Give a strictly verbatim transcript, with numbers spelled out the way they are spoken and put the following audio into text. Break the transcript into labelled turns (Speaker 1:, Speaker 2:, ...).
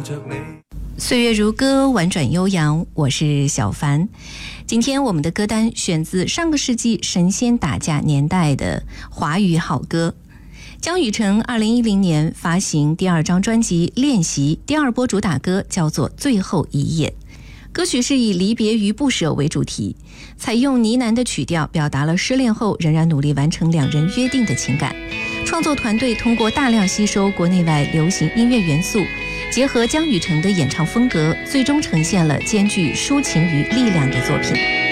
Speaker 1: 岁月如歌，婉转悠扬，我是小凡。今天我们的歌单选自上个世纪神仙打架年代的华语好歌。江雨晨二零一零年发行第二张专辑《练习》，第二波主打歌叫做《最后一夜》。歌曲是以离别与不舍为主题，采用呢喃的曲调，表达了失恋后仍然努力完成两人约定的情感。创作团队通过大量吸收国内外流行音乐元素，结合江雨晨的演唱风格，最终呈现了兼具抒情与力量的作品。